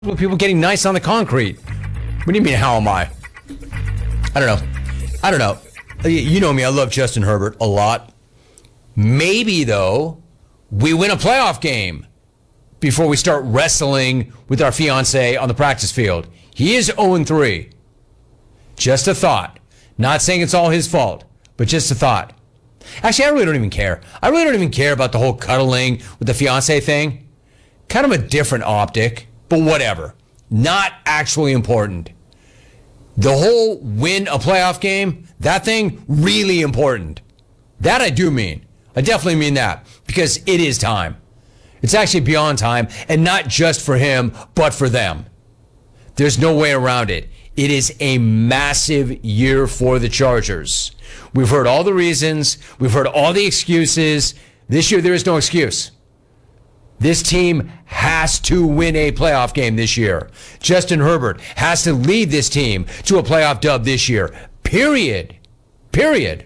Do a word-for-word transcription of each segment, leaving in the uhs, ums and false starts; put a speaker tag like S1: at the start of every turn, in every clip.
S1: With people getting nice on the concrete. What do you mean, how am I? I don't know. I don't know. You know me, I love Justin Herbert a lot. Maybe, though, we win a playoff game before we start wrestling with our fiancé on the practice field. He is oh and three. Just a thought. Not saying it's all his fault, but just a thought. Actually, I really don't even care. I really don't even care about the whole cuddling with the fiancé thing. Kind of a different optic. But whatever. Not actually important. The whole win a playoff game, that thing, really important. That I do mean. I definitely mean that. Because it is time. It's actually beyond time. And not just for him, but for them. There's no way around it. It is a massive year for the Chargers. We've heard all the reasons. We've heard all the excuses. This year, there is no excuse. This team has to win a playoff game this year. Justin Herbert has to lead this team to a playoff dub this year. Period. Period.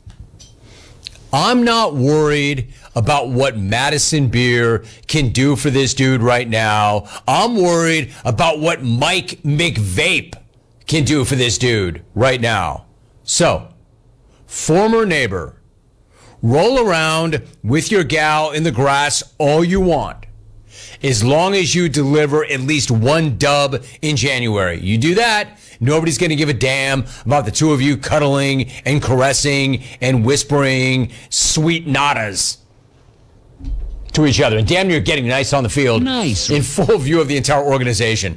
S1: I'm not worried about what Madison Beer can do for this dude right now. I'm worried about what Mike McVape can do for this dude right now. So, former neighbor, roll around with your gal in the grass all you want, as long as you deliver at least one dub in January. You do that, nobody's going to give a damn about the two of you cuddling and caressing and whispering sweet nadas to each other. And damn, you're getting nice on the field.
S2: Nice.
S1: In full view of the entire organization.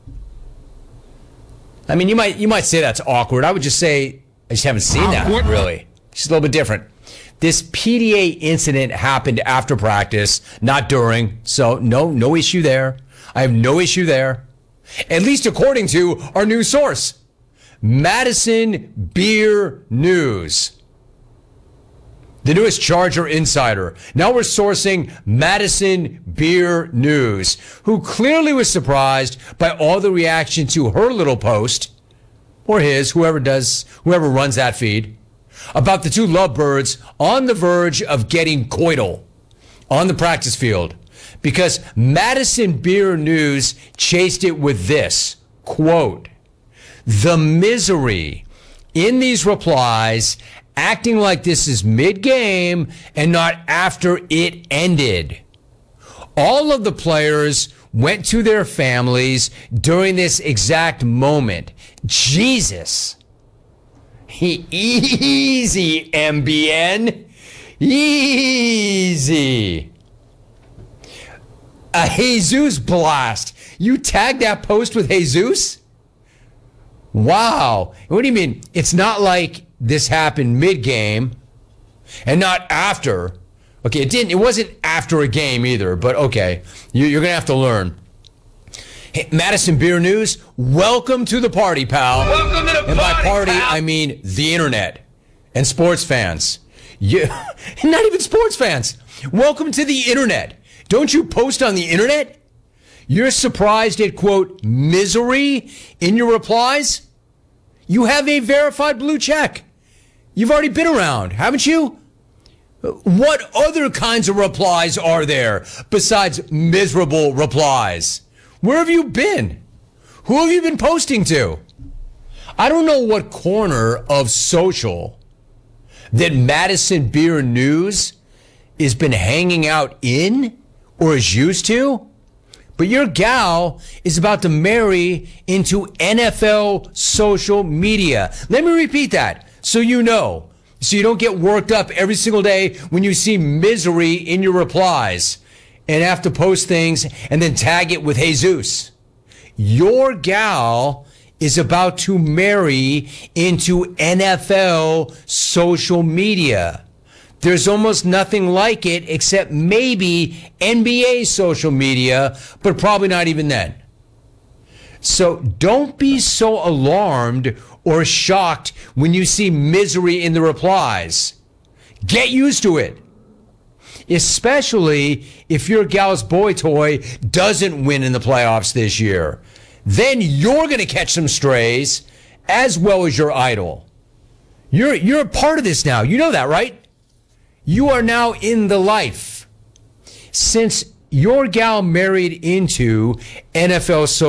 S1: I mean, you might you might say that's awkward. I would just say I just haven't seen that, really. It's a little bit different. This P D A incident happened after practice, not during. So no, no issue there. I have no issue there. At least according to our news source, Madison Beer News. The newest Charger insider. Now we're sourcing Madison Beer News, who clearly was surprised by all the reaction to her little post, or his, whoever does, whoever runs that feed, about the two lovebirds on the verge of getting coital on the practice field, because Madison Beer News chased it with this, quote, "The misery in these replies acting like this is mid-game and not after it ended. All of the players went to their families during this exact moment. Jesus." Easy, M B N. Easy. A Jesus blast. You tagged that post with Jesus? Wow. What do you mean? It's not like this happened mid-game and not after. Okay, it didn't. It wasn't after a game either, but okay. You, you're going to have to learn. Hey, Madison Beer News, welcome to the party, pal.
S2: Welcome to the
S1: and
S2: party,
S1: by party,
S2: pal.
S1: I mean the internet and sports fans. You, not even sports fans. Welcome to the internet. Don't you post on the internet? You're surprised at, quote, misery in your replies? You have a verified blue check. You've already been around, haven't you? What other kinds of replies are there besides miserable replies? Where have you been? Who have you been posting to? I don't know what corner of social that Madison Beer News has been hanging out in or is used to, but your gal is about to marry into N F L social media. Let me repeat that so you know, so you don't get worked up every single day when you see misery in your replies and have to post things and then tag it with Jesus. Your gal is about to marry into N F L social media. There's almost nothing like it except maybe N B A social media, but probably not even then. So don't be so alarmed or shocked when you see misery in the replies. Get used to it. Especially if your gal's boy toy doesn't win in the playoffs this year. Then you're going to catch some strays as well as your idol. You're, you're a part of this now. You know that, right? You are now in the life. Since your gal married into N F L social